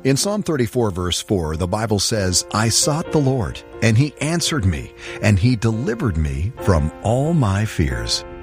In Psalm 34, verse 4, the Bible says, I sought the Lord, and He answered me, and He delivered me from all my fears.